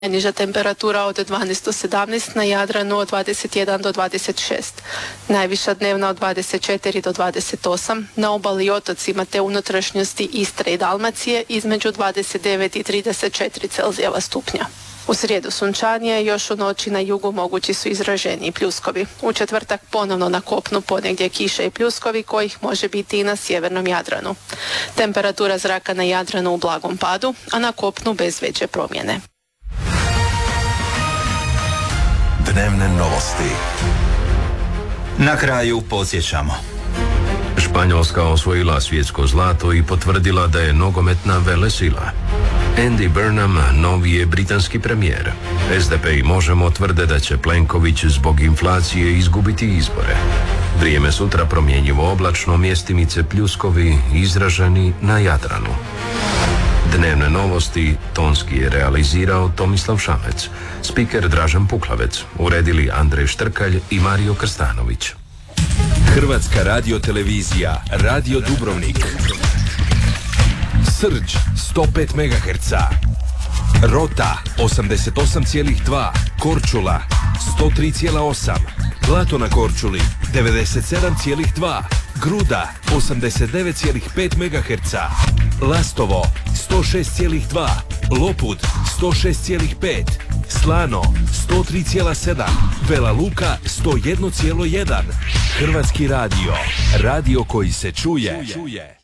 Niža temperatura od 12 do 17, na Jadranu od 21 do 26. Najviša dnevna od 24 do 28, na obali i otocima te unutrašnjosti Istre i Dalmacije između 29 i 34 Celzijeva stupnja. U srijedu sunčanije, još u noći na jugu mogući su izraženiji pljuskovi. U četvrtak ponovno na kopnu ponegdje kiše i pljuskovi kojih može biti i na sjevernom Jadranu. Temperatura zraka na Jadranu u blagom padu, a na kopnu bez veće promjene. Dnevne novosti. Na kraju podsjećamo. Španjolska osvojila svjetsko zlato i potvrdila da je nogometna velesila. Andy Burnham novi je britanski premijer. SDP i Možemo tvrde da će Plenković zbog inflacije izgubiti izbore. Vrijeme sutra promjenjivo oblačno, mjestimice pljuskovi izraženi na Jadranu. Dnevne novosti tonski je realizirao Tomislav Šamec, spiker Dražen Puklavec, uredili Andrej Štrkalj i Mario Krstanović. Hrvatska radiotelevizija, Radio Dubrovnik. Srđ 105 MHz, Rota 88,2, Korčula 103,8, Blato na Korčuli 97,2, Gruda 89,5 MHz, Lastovo 106,2, Lopud 106,5, Slano 103,7, Vela Luka 101,1. Hrvatski radio, radio koji se čuje.